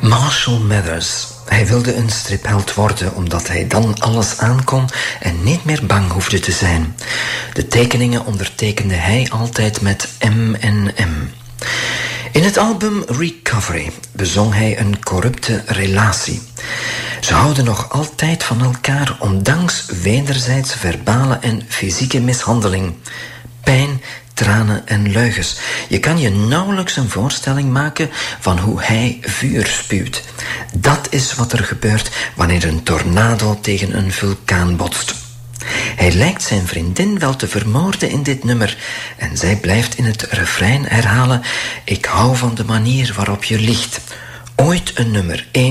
Marshall Mathers. Hij wilde een stripheld worden omdat hij dan alles aankon en niet meer bang hoefde te zijn. De tekeningen ondertekende hij altijd met M&M. In het album Recovery bezong hij een corrupte relatie. Ze houden nog altijd van elkaar, ondanks wederzijdse verbale en fysieke mishandeling. Pijn, tranen en leugens. Je kan je nauwelijks een voorstelling maken van hoe hij vuur spuwt. Dat is wat er gebeurt wanneer een tornado tegen een vulkaan botst. Hij lijkt zijn vriendin wel te vermoorden in dit nummer en zij blijft in het refrein herhalen: ik hou van de manier waarop je liegt. Ooit een nummer 1